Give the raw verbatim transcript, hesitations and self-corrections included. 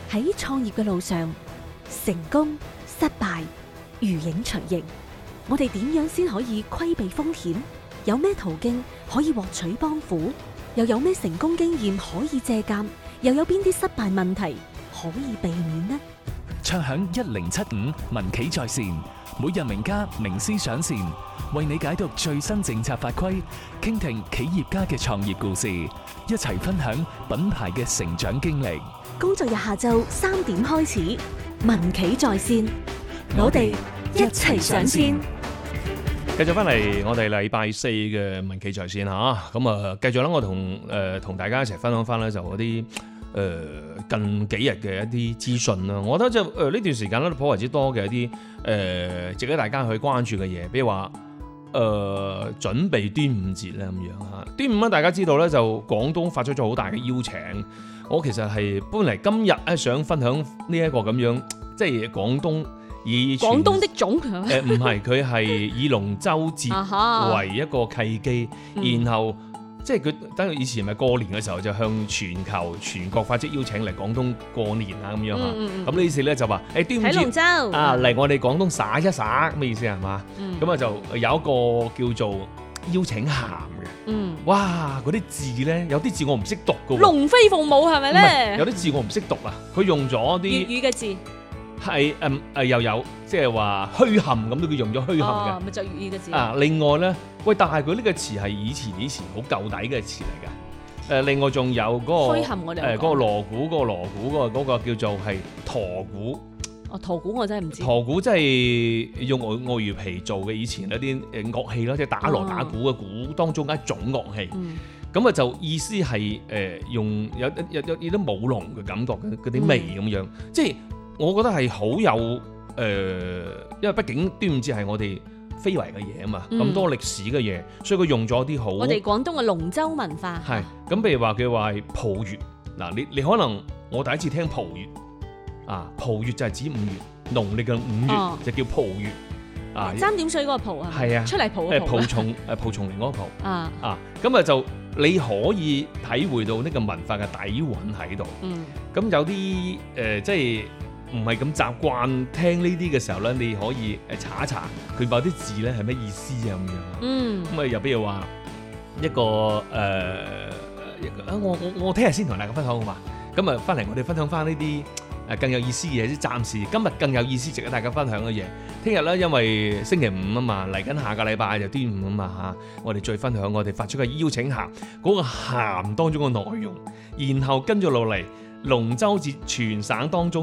喺創業嘅路上，成功、失敗、如影隨形，我哋點樣先可以規避風險？有咩途徑可以獲取幫扶？又有咩成功經驗可以借鑑？又有邊啲失敗問題可以避免呢？ 唱響一零七五民企在線，每日名家名師上線，為你解讀最新政策法規，傾聽企業家嘅創業故事，一齊分享品牌嘅成長經歷。 工作日下晝三點開始，民企在線，我哋一齊上線。 繼續翻嚟，我哋禮拜四嘅民企在線嚇，咁啊繼續啦，我同誒同大家一齊分享翻咧，就嗰啲誒近幾日嘅一啲資訊啦。我覺得就誒呢段時間咧，頗為之多嘅一啲誒、呃、值得大家去關注嘅嘢，比如話誒、呃、準備端午節咧咁樣嚇。端午咧，大家知道咧，就廣東發出咗好大嘅邀請。我其實係搬嚟今日咧，想分享呢一個咁樣，即係廣東。以廣東的種誒唔係，佢係以龍舟節為一個契機，然後即係佢等於以前咪過年嘅時候就向全球全國發出邀請嚟廣東過年啊咁樣嚇。咁呢次咧就話誒端午節喺龍舟啊嚟我哋廣東耍一耍，咩意思係嘛？咁啊就有一個叫做邀請函嘅。嗯，哇！嗰啲字咧，有啲字我唔識讀嘅喎。 龍飛鳳舞係咪咧？ 有啲字我唔識讀啊，佢用咗啲粵語嘅字。 係誒誒又有，即係話虛冚咁都叫用咗虛冚嘅， 咪、哦、就粵語嘅字啊。另外咧，喂，但係佢呢個詞係以前以前好舊底嘅詞嚟㗎。誒，另外仲有嗰、嗰個虛冚我哋誒嗰個鑼鼓，嗰、嗰個鑼鼓嗰、嗰個叫做係鑼鼓。 哦，鑼鼓我真係唔知。 鑼鼓即係用鱷鱷魚皮做嘅，以前一啲誒樂器咯，即係打鑼打鼓嘅鼓當中嘅一種樂器。咁啊、嗯、就意思係誒、呃、用有有有有啲舞龍嘅感覺嘅嗰啲味咁樣，嗯、即係。我覺得係好有誒、呃，因為畢竟端午節係我哋非遺嘅嘢啊嘛，咁、嗯、多歷史嘅嘢，所以佢用咗啲好我哋廣東嘅龍舟文化。 係咁，譬如話佢話係蒲月嗱，你你可能我第一次聽蒲月啊，蒲月就係指五月，農曆嘅五月、哦、就叫蒲月啊。 三點水嗰個蒲啊， 係啊， 出嚟蒲誒蒲松誒蒲松齡嗰個蒲啊啊，咁啊就你可以體會到呢個文化嘅底蘊喺度。嗯，咁有啲誒、呃、即係。唔係咁習慣聽呢啲嘅時候咧，你可以誒查一查佢某啲字咧係咩意思啊咁樣。嗯，咁啊又比如話一個誒、呃、一個啊，我我我聽日先同大家分享好嘛？咁啊翻嚟我哋分享翻呢啲誒更有意思嘅嘢，暫時今日更有意思值得大家分享嘅嘢。聽日咧因為星期五啊嘛，嚟緊下，下個禮拜就端午啊嘛嚇，我哋再分享我哋發出嘅邀請函嗰、嗰個函當中嘅內容，然後跟住落嚟龍舟節全省當中。